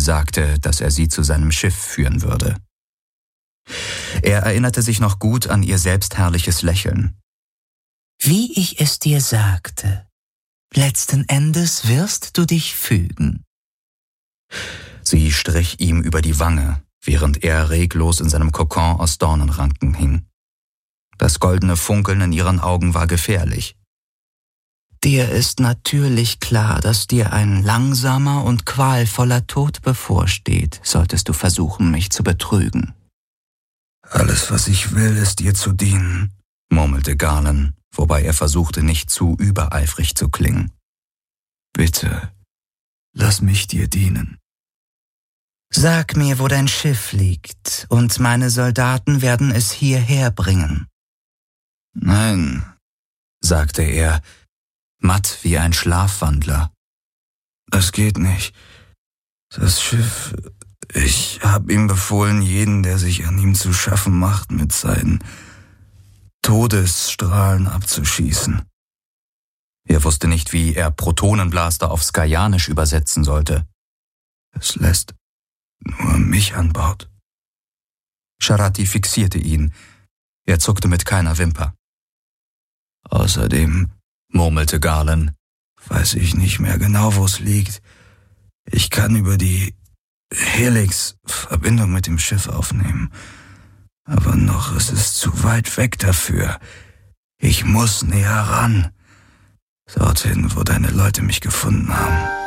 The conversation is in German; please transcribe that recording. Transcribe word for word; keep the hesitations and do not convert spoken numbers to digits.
sagte, dass er sie zu seinem Schiff führen würde. Er erinnerte sich noch gut an ihr selbstherrliches Lächeln. Wie ich es dir sagte, letzten Endes wirst du dich fügen. Sie strich ihm über die Wange, während er reglos in seinem Kokon aus Dornenranken hing. Das goldene Funkeln in ihren Augen war gefährlich. Dir ist natürlich klar, dass dir ein langsamer und qualvoller Tod bevorsteht, solltest du versuchen, mich zu betrügen. Alles, was ich will, ist dir zu dienen, murmelte Galen, wobei er versuchte, nicht zu übereifrig zu klingen. Bitte, lass mich dir dienen. Sag mir, wo dein Schiff liegt, und meine Soldaten werden es hierher bringen. Nein, sagte er, matt wie ein Schlafwandler. Das geht nicht. Das Schiff, ich hab ihm befohlen, jeden, der sich an ihm zu schaffen macht, mit seinen Todesstrahlen abzuschießen. Er wusste nicht, wie er Protonenblaster auf Skajanisch übersetzen sollte. Es lässt nur mich an Bord. Sharati fixierte ihn. Er zuckte mit keiner Wimper. Außerdem, murmelte Galen, weiß ich nicht mehr genau, wo es liegt. Ich kann über die Helix Verbindung mit dem Schiff aufnehmen. Aber noch ist es zu weit weg dafür. Ich muss näher ran. Dorthin, wo deine Leute mich gefunden haben.